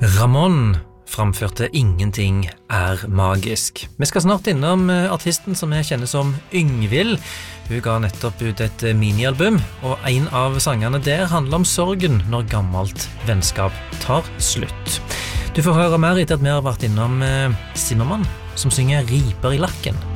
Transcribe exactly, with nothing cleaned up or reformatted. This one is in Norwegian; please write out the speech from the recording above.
Ramón framførte Ingenting er magisk. Vi skal snart innom artisten som jeg kjenner som Yngvild. Hun ga nettopp ut et minialbum, og en av sangene der handler om sorgen når gammelt vennskap tar slutt. Du får høre mer etter at vi har vært innom Zimmermann, som synger Riper i lakken.